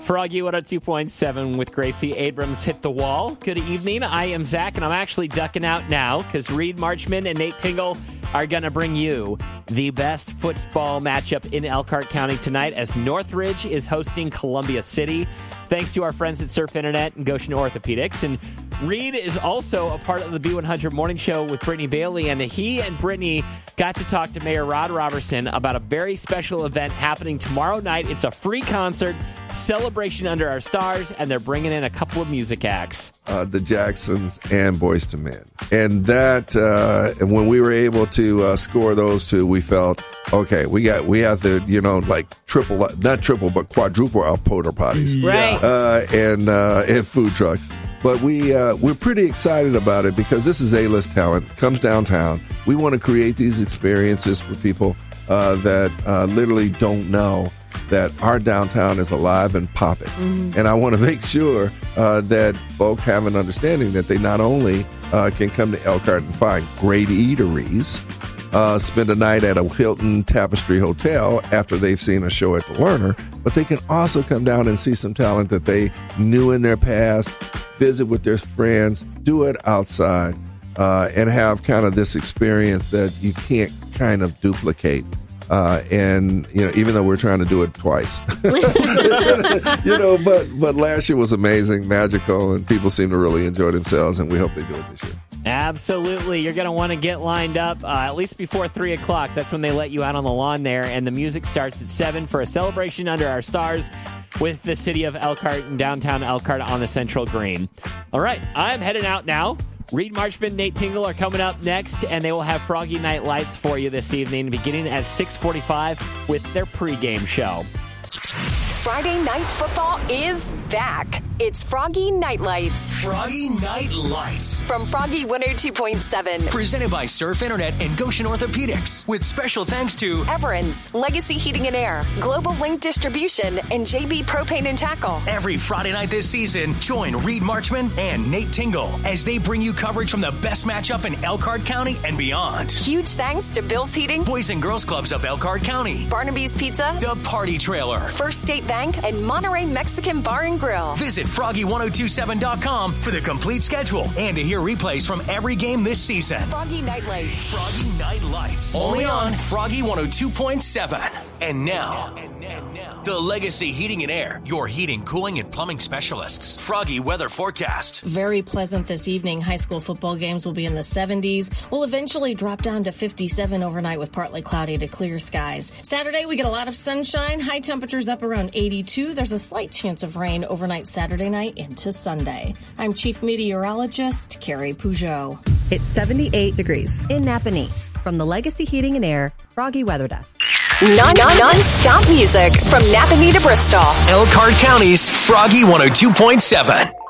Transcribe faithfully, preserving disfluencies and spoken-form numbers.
Froggy one oh two point seven with Gracie Abrams hit the wall. Good evening. I am Zach, and I'm actually ducking out now because Reed Marchman and Nate Tingle are going to bring you the best football matchup in Elkhart County tonight as Northridge is hosting Columbia City. Thanks to our friends at Surf Internet and Goshen Orthopedics. And Reed is also a part of the B one hundred Morning Show with Brittany Bailey, and he and Brittany got to talk to Mayor Rod Robertson about a very special event happening tomorrow night. It's a free concert, Celebration Under Our Stars, and they're bringing in a couple of music acts. Uh, the Jacksons and Boyz two Men. And that, uh, when we were able to uh, score those two, we felt, okay, we got we have the, you know, like triple, not triple, but quadruple our porta potties. Right. Uh, and, uh, and food trucks. But we, uh, we're pretty excited about it because this is A-list talent, comes downtown. We want to create these experiences for people uh, that uh, literally don't know that our downtown is alive and popping. Mm-hmm. And I want to make sure uh, that folk have an understanding that they not only uh, can come to Elkhart and find great eateries, uh, spend a night at a Hilton Tapestry Hotel after they've seen a show at the Lerner, but they can also come down and see some talent that they knew in their past, visit with their friends, do it outside, uh, and have kind of this experience that you can't kind of duplicate. Uh, and, you know, even though we're trying to do it twice, you know, but, but last year was amazing, magical, and people seem to really enjoy themselves, and we hope they do it this year. Absolutely. You're going to want to get lined up uh, at least before three o'clock. That's when they let you out on the lawn there, and the music starts at seven for a celebration under our stars with the city of Elkhart and downtown Elkhart on the Central Green. All right, I'm heading out now. Reed Marchman, Nate Tingle are coming up next, and they will have Froggy Night Lights for you this evening, beginning at six forty-five with their pregame show. Friday Night Football is back. It's Froggy Night Lights. Froggy Night Lights. From Froggy one oh two point seven. Presented by Surf Internet and Goshen Orthopedics. With special thanks to Everins, Legacy Heating and Air, Global Link Distribution, and J B Propane and Tackle. Every Friday night this season, join Reed Marchman and Nate Tingle as they bring you coverage from the best matchup in Elkhart County and beyond. Huge thanks to Bill's Heating, Boys and Girls Clubs of Elkhart County, Barnaby's Pizza, The Party Trailer, First State Bank, and Monterey Mexican Bar and Grill. Visit froggy one oh two seven dot com for the complete schedule and to hear replays from every game this season. Froggy Night Lights. Froggy Night Lights. Only on Froggy one oh two point seven. And now, and now, and now, the Legacy Heating and Air, your heating, cooling, and plumbing specialists. Froggy weather forecast. Very pleasant this evening. High school football games will be in the seventies. We'll eventually drop down to fifty-seven overnight with partly cloudy to clear skies. Saturday, we get a lot of sunshine. High temperatures up around eighty-two. There's a slight chance of rain overnight Saturday night into Sunday. I'm Chief Meteorologist Carrie Peugeot. It's seventy-eight degrees in Napanee. From the Legacy Heating and Air Froggy Weather Desk. Non- non- non-stop music from Napanee to Bristol. Elkhart County's Froggy one oh two point seven.